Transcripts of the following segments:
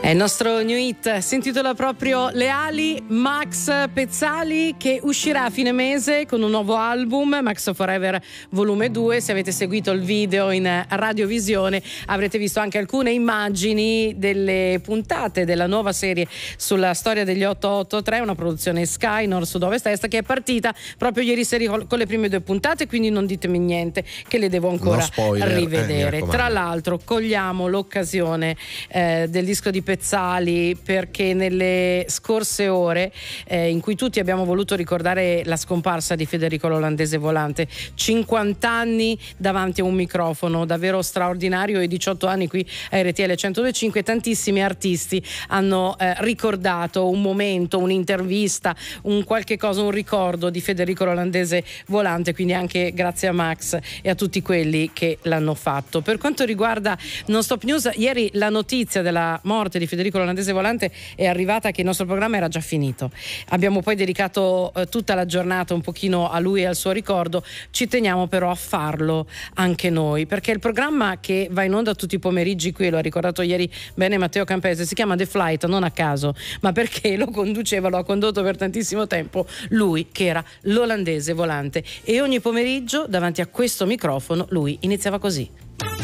È il nostro new hit, si intitola proprio Le ali, Max Pezzali, che uscirà a fine mese con un nuovo album, Max Forever volume 2. Se avete seguito il video in radiovisione avrete visto anche alcune immagini delle puntate della nuova serie sulla storia degli 883, una produzione Sky Nord Sud-Ovest Est, che è partita proprio ieri sera con le prime 2 puntate, quindi non ditemi niente, che le devo ancora rivedere. Tra l'altro cogliamo l'occasione del disco di Pezzali, perché nelle scorse ore in cui tutti abbiamo voluto ricordare la scomparsa di Federico l'Olandese Volante, 50 anni davanti a un microfono davvero straordinario, e 18 anni qui a RTL 102.5, tantissimi artisti hanno ricordato un momento, un'intervista, un qualche cosa, un ricordo di Federico l'Olandese Volante, quindi anche grazie a Max e a tutti quelli che l'hanno fatto. Per quanto riguarda Non Stop News, ieri la notizia della morte di Federico l'Olandese Volante è arrivata che il nostro programma era già finito. Abbiamo poi dedicato tutta la giornata un pochino a lui e al suo ricordo. Ci teniamo però a farlo anche noi, perché il programma che va in onda tutti i pomeriggi qui, lo ha ricordato ieri bene Matteo Campese, si chiama The Flight, non a caso, ma perché lo ha condotto per tantissimo tempo lui, che era l'Olandese Volante, e ogni pomeriggio davanti a questo microfono lui iniziava così.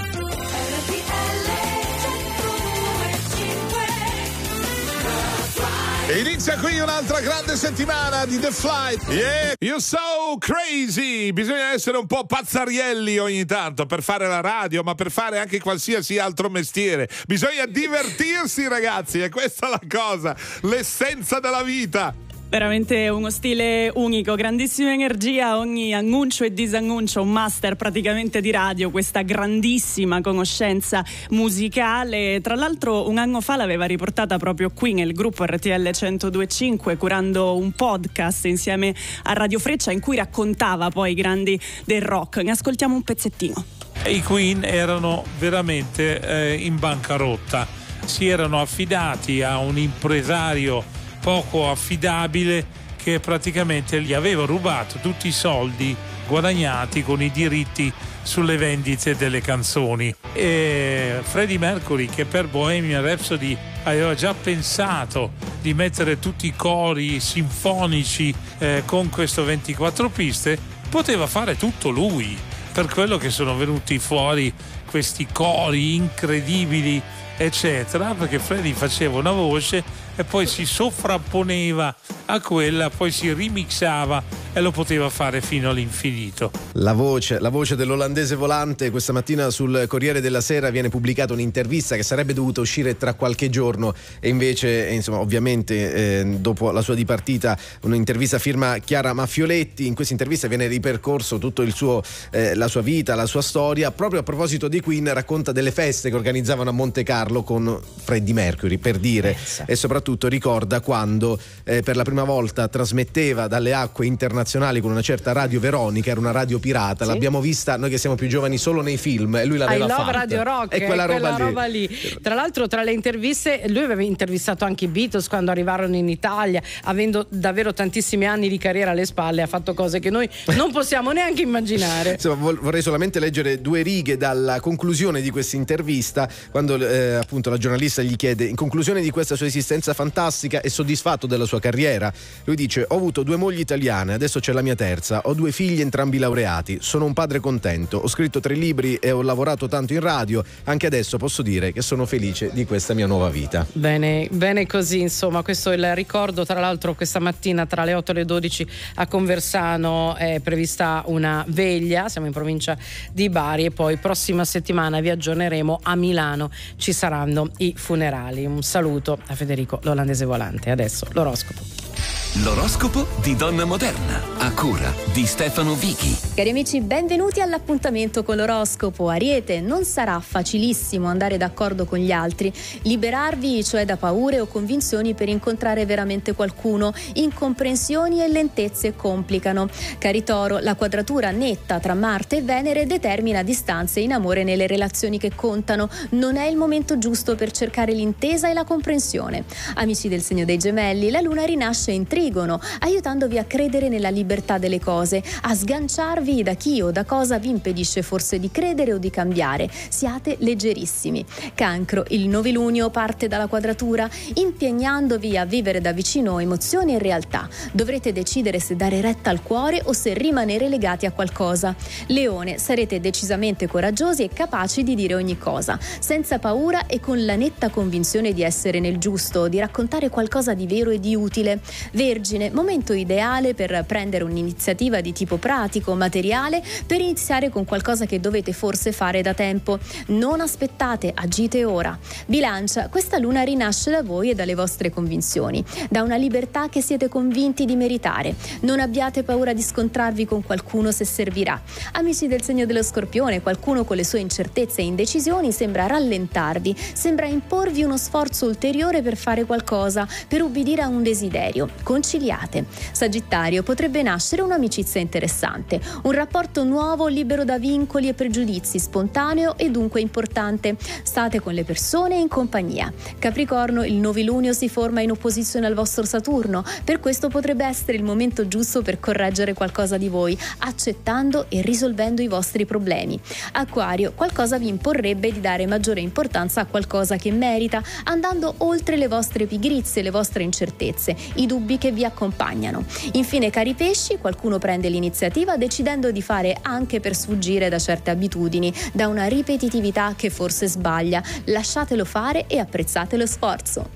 E inizia qui un'altra grande settimana di The Flight. Yeah, you're so crazy. Bisogna essere un po' pazzarielli ogni tanto per fare la radio, ma per fare anche qualsiasi altro mestiere. Bisogna divertirsi, ragazzi, e questa è la cosa, l'essenza della vita. Veramente uno stile unico, grandissima energia, ogni annuncio e disannuncio, un master praticamente di radio, questa grandissima conoscenza musicale. Tra l'altro un anno fa l'aveva riportata proprio qui nel gruppo RTL 102.5, curando un podcast insieme a Radio Freccia in cui raccontava poi i grandi del rock. Ne ascoltiamo un pezzettino. I Queen erano veramente in bancarotta, si erano affidati a un impresario poco affidabile che praticamente gli aveva rubato tutti i soldi guadagnati con i diritti sulle vendite delle canzoni. E Freddie Mercury, che per Bohemian Rhapsody aveva già pensato di mettere tutti i cori sinfonici con questo 24 piste, poteva fare tutto lui, per quello che sono venuti fuori questi cori incredibili eccetera, perché Freddie faceva una voce e poi si sovrapponeva a quella, poi si remixava e lo poteva fare fino all'infinito. La voce dell'Olandese Volante. Questa mattina sul Corriere della Sera viene pubblicata un'intervista che sarebbe dovuta uscire tra qualche giorno, e invece insomma ovviamente dopo la sua dipartita, un'intervista firma Chiara Maffioletti. In questa intervista viene ripercorso tutto il suo la sua vita, la sua storia. Proprio a proposito di Queen, racconta delle feste che organizzavano a Monte Carlo con Freddie Mercury, per dire, e soprattutto ricorda quando per la prima volta trasmetteva dalle acque internazionali con una certa Radio Veronica, era una radio pirata, sì. L'abbiamo vista noi che siamo più giovani solo nei film, e lui l'aveva fatta. I Love Radio Rock, e quella roba lì. Tra l'altro, tra le interviste, lui aveva intervistato anche i Beatles quando arrivarono in Italia, avendo davvero tantissimi anni di carriera alle spalle, ha fatto cose che noi non possiamo neanche immaginare. Insomma, vorrei solamente leggere 2 righe dalla conclusione di questa intervista, quando appunto la giornalista gli chiede: in conclusione di questa sua esistenza fantastica, è soddisfatto della sua carriera? Lui dice: ho avuto 2 mogli italiane, adesso c'è la mia terza, ho 2 figli entrambi laureati, sono un padre contento, ho scritto 3 libri e ho lavorato tanto in radio, anche adesso posso dire che sono felice di questa mia nuova vita. Bene così, insomma, questo è il ricordo. Tra l'altro questa mattina tra le 8 e le 12 a Conversano è prevista una veglia, siamo in provincia di Bari, e poi prossima settimana vi aggiorneremo, a Milano ci saranno i funerali. Un saluto a Federico l'Olandese Volante. Adesso l'oroscopo. L'oroscopo di Donna Moderna, a cura di Stefano Vichi. Cari amici, benvenuti all'appuntamento con l'oroscopo. Ariete, non sarà facilissimo andare d'accordo con gli altri, liberarvi cioè da paure o convinzioni per incontrare veramente qualcuno. Incomprensioni e lentezze complicano. Cari Toro, la quadratura netta tra Marte e Venere determina distanze in amore nelle relazioni che contano. Non è il momento giusto per cercare l'intesa e la comprensione. Amici del segno dei Gemelli, la luna rinasce in intriggono, aiutandovi a credere nella libertà delle cose, a sganciarvi da chi o da cosa vi impedisce forse di credere o di cambiare. Siate leggerissimi. Cancro, il novilunio parte dalla quadratura, impegnandovi a vivere da vicino emozioni e realtà. Dovrete decidere se dare retta al cuore o se rimanere legati a qualcosa. Leone, sarete decisamente coraggiosi e capaci di dire ogni cosa, senza paura e con la netta convinzione di essere nel giusto, di raccontare qualcosa di vero e di utile. Vergine, momento ideale per prendere un'iniziativa di tipo pratico, materiale, per iniziare con qualcosa che dovete forse fare da tempo. Non aspettate, agite ora. Bilancia, questa luna rinasce da voi e dalle vostre convinzioni, da una libertà che siete convinti di meritare. Non abbiate paura di scontrarvi con qualcuno se servirà. Amici del segno dello Scorpione, qualcuno con le sue incertezze e indecisioni sembra rallentarvi, sembra imporvi uno sforzo ulteriore per fare qualcosa, per ubbidire a un desiderio. Conciliate. Sagittario, potrebbe nascere un'amicizia interessante, un rapporto nuovo libero da vincoli e pregiudizi, spontaneo e dunque importante. State con le persone e in compagnia. Capricorno, il novilunio si forma in opposizione al vostro Saturno, per questo potrebbe essere il momento giusto per correggere qualcosa di voi, accettando e risolvendo i vostri problemi. Acquario, qualcosa vi imporrebbe di dare maggiore importanza a qualcosa che merita, andando oltre le vostre pigrizie, le vostre incertezze, i dubbi che vi accompagnano. Infine, cari pesci, qualcuno prende l'iniziativa decidendo di fare anche per sfuggire da certe abitudini, da una ripetitività che forse sbaglia. Lasciatelo fare e apprezzate lo sforzo.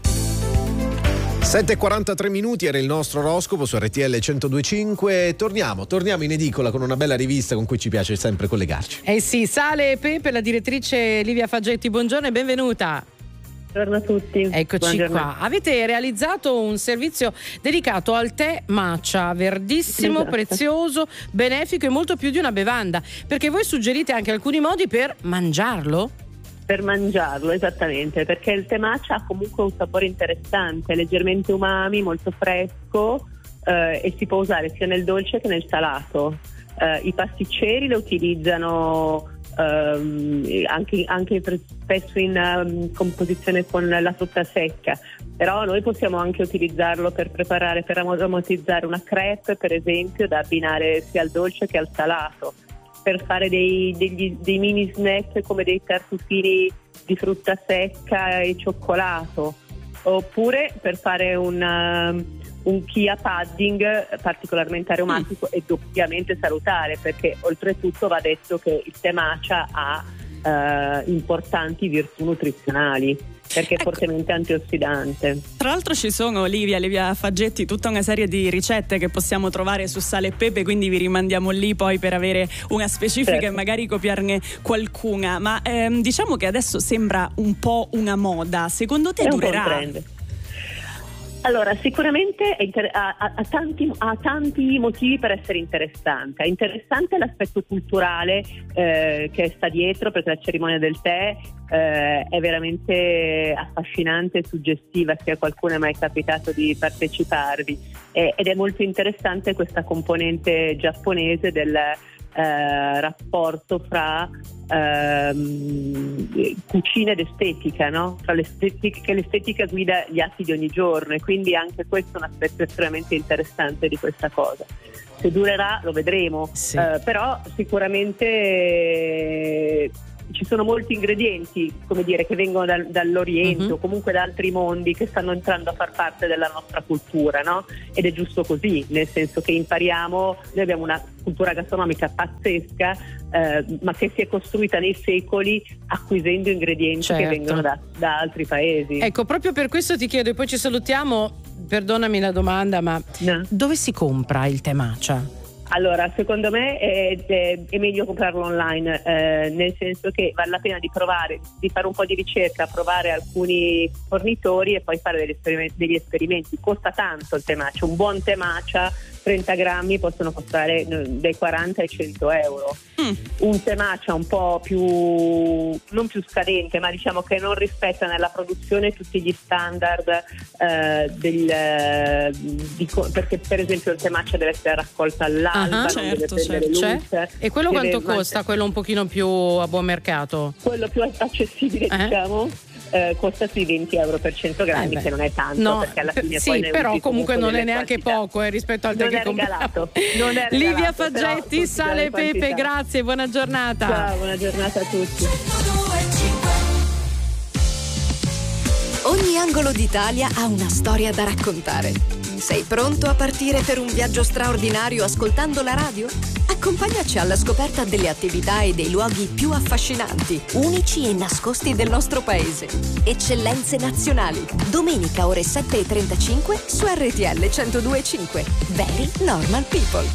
7:43 minuti era il nostro oroscopo su RTL 102.5. Torniamo in edicola con una bella rivista con cui ci piace sempre collegarci. Sì, Sale e Pepe, la direttrice Livia Faggetti, buongiorno e benvenuta. Buongiorno a tutti. Eccoci qua. Avete realizzato un servizio dedicato al tè matcha, verdissimo, esatto, prezioso, benefico e molto più di una bevanda, perché voi suggerite anche alcuni modi per mangiarlo? Per mangiarlo, esattamente, perché il tè matcha ha comunque un sapore interessante, leggermente umami, molto fresco, e si può usare sia nel dolce che nel salato. I pasticceri lo utilizzano anche spesso in composizione con la frutta secca, però noi possiamo anche utilizzarlo per preparare, per aromatizzare una crepe, per esempio, da abbinare sia al dolce che al salato, per fare dei mini snack come dei tartufini di frutta secca e cioccolato, oppure per fare un Kia pudding particolarmente aromatico e doppiamente salutare, perché oltretutto va detto che il tè matcha ha importanti virtù nutrizionali, perché è fortemente antiossidante. Tra l'altro ci sono, Livia Faggetti, tutta una serie di ricette che possiamo trovare su Sale e Pepe, quindi vi rimandiamo lì poi per avere una specifica e magari copiarne qualcuna, ma diciamo che adesso sembra un po' una moda. Secondo te durerà? Allora, sicuramente ha tanti motivi per essere interessante. È interessante l'aspetto culturale che sta dietro, perché la cerimonia del tè è veramente affascinante e suggestiva, se a qualcuno è mai capitato di parteciparvi. Ed è molto interessante questa componente giapponese del rapporto fra cucina ed estetica, no? Fra l'estetica, che l'estetica guida gli atti di ogni giorno, e quindi anche questo è un aspetto estremamente interessante di questa cosa. Se durerà lo vedremo, sì. Però sicuramente ci sono molti ingredienti, come dire, che vengono dall'Oriente o comunque da altri mondi, che stanno entrando a far parte della nostra cultura, no? Ed è giusto così, nel senso che impariamo, noi abbiamo una cultura gastronomica pazzesca, ma che si è costruita nei secoli acquisendo ingredienti che vengono da altri paesi. Ecco, proprio per questo ti chiedo, e poi ci salutiamo, perdonami la domanda, ma dove si compra il tè matcha? Allora, secondo me è meglio comprarlo online, nel senso che vale la pena di provare, di fare un po' di ricerca, provare alcuni fornitori e poi fare degli esperimenti. Costa tanto il tè matcha, un buon tè matcha 30 grammi possono costare dai 40 ai 100 euro. Un tè matcha un po' più, non più scadente, ma diciamo che non rispetta nella produzione tutti gli standard, perché per esempio il tè matcha deve essere raccolto all'alba, non deve prendere luce. E quello quanto costa? Quello un pochino più a buon mercato? Quello più accessibile, diciamo. costa sui 20 euro per 100 grammi, che non è tanto, no, perché alla fine sì, poi ne però usi comunque non è neanche quantità. poco rispetto al tè che compriamo. Non è regalato. Livia Faggetti, però, Sale e Pepe, quantità. grazie, buona giornata. Ciao, buona giornata a tutti. Ogni angolo d'Italia ha una storia da raccontare. Sei pronto a partire per un viaggio straordinario ascoltando la radio? Accompagnaci alla scoperta delle attività e dei luoghi più affascinanti, unici e nascosti del nostro paese. Eccellenze nazionali. Domenica ore 7:35 su RTL 102.5. Very Normal People.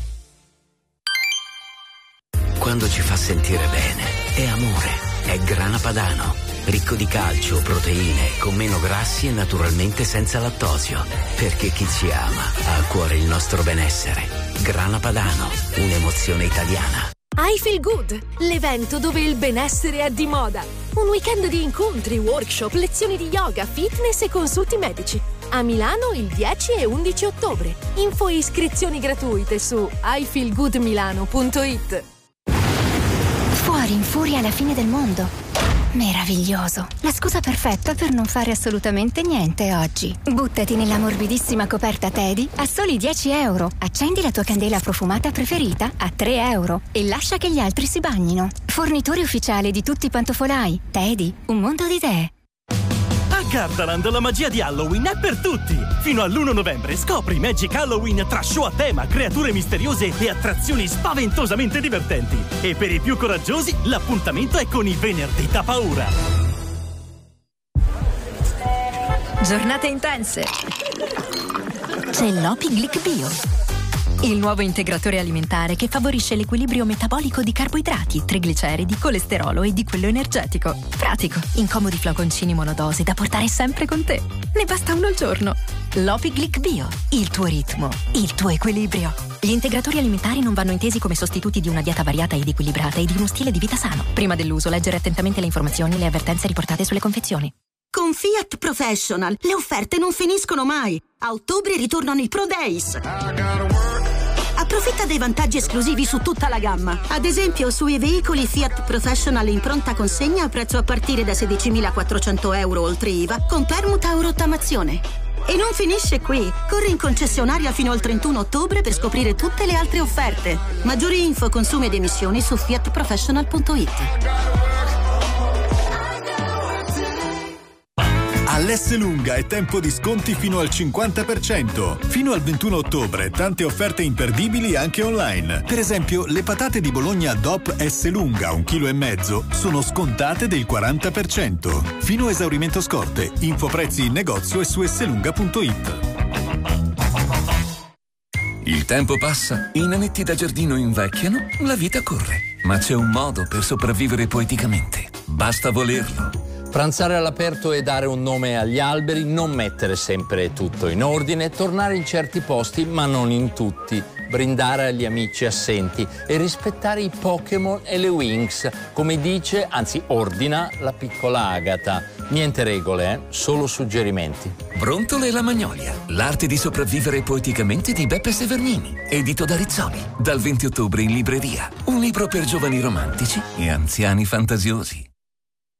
Quando ci fa sentire bene, è amore, è Grana Padano. Ricco di calcio, proteine, con meno grassi e naturalmente senza lattosio. Perché chi ci ama ha a cuore il nostro benessere. Grana Padano, un'emozione italiana. I Feel Good, l'evento dove il benessere è di moda. Un weekend di incontri, workshop, lezioni di yoga, fitness e consulti medici. A Milano il 10 e 11 ottobre. Info e iscrizioni gratuite su ifeelgoodmilano.it. Fuori in furia alla fine del mondo. Meraviglioso. La scusa perfetta per non fare assolutamente niente oggi. Buttati nella morbidissima coperta Teddy a soli 10 euro. Accendi la tua candela profumata preferita a 3 euro e lascia che gli altri si bagnino. Fornitore ufficiale di tutti i pantofolai. Teddy, un mondo di idee. A Gardaland la magia di Halloween è per tutti! Fino all'1 novembre scopri Magic Halloween tra show a tema, creature misteriose e attrazioni spaventosamente divertenti. E per i più coraggiosi l'appuntamento è con i venerdì da paura. Giornate intense. C'è l'Opi Glic Bio. Il nuovo integratore alimentare che favorisce l'equilibrio metabolico di carboidrati, trigliceridi, colesterolo e di quello energetico. Pratico, in comodi flaconcini monodose da portare sempre con te. Ne basta uno al giorno. L'Opi Glic Bio, il tuo ritmo, il tuo equilibrio. Gli integratori alimentari non vanno intesi come sostituti di una dieta variata ed equilibrata e di uno stile di vita sano. Prima dell'uso, leggere attentamente le informazioni e le avvertenze riportate sulle confezioni. Con Fiat Professional le offerte non finiscono mai. A ottobre ritornano i Pro Days. Approfitta dei vantaggi esclusivi su tutta la gamma. Ad esempio sui veicoli Fiat Professional in pronta consegna a prezzo a partire da 16.400 euro oltre IVA con permuta o rottamazione. E non finisce qui. Corri in concessionaria fino al 31 ottobre per tutte le altre offerte. Maggiori info, consumi ed emissioni su fiatprofessional.it. All'Esselunga è tempo di sconti fino al 50%. Fino al 21 ottobre tante offerte imperdibili anche online. Per esempio, le patate di Bologna DOP Esselunga 1,5 kg sono scontate del 40%. Fino a esaurimento scorte. Info prezzi in negozio e su esselunga.it. Il tempo passa, i nanetti da giardino invecchiano, la vita corre. Ma c'è un modo per sopravvivere poeticamente. Basta volerlo. Pranzare all'aperto e dare un nome agli alberi, non mettere sempre tutto in ordine, tornare in certi posti ma non in tutti, brindare agli amici assenti e rispettare i Pokémon e le Winx, come dice, anzi ordina la piccola Agata. Niente regole, solo suggerimenti. Brontole e la Magnolia, l'arte di sopravvivere poeticamente di Beppe Severnini, edito da Rizzoli, dal 20 ottobre in libreria. Un libro per giovani romantici e anziani fantasiosi.